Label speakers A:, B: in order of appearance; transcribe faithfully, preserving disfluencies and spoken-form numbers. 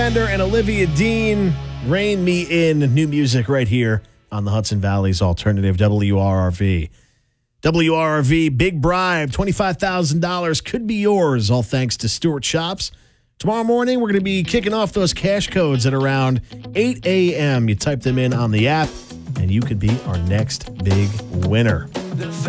A: Fender and Olivia Dean, Rain Me In, new music right here on the Hudson Valley's alternative W R R V. W R R V, big bribe, twenty-five thousand dollars could be yours, all thanks to Stewart Shops. Tomorrow morning, we're going to be kicking off those cash codes at around eight a.m. You type them in on the app, and you could be our next big winner.